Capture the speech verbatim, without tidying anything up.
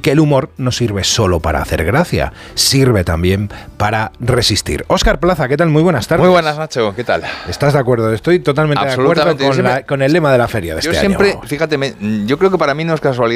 que el humor no sirve solo para hacer gracia, sirve también para resistir. Óscar Plaza, ¿qué tal? Muy buenas tardes. Muy buenas, Nacho, ¿qué tal? ¿Estás de acuerdo? Estoy totalmente de acuerdo con, siempre, la, con el lema de la feria de yo este siempre, año. Fíjate, me, yo creo que para mí no es casualidad